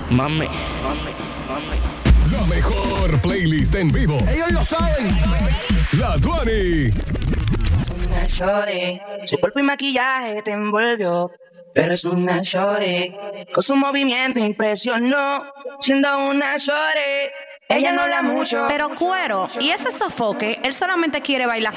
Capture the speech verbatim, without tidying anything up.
Mami, mami, mami. La mejor playlist en vivo. Ellos lo saben. La veinte. Una shorty, su cuerpo y maquillaje te envolvió, pero es una shorty, con su movimiento impresionó, siendo una shorty, ella no habla mucho. Pero cuero, y ese sofoque, él solamente quiere bailar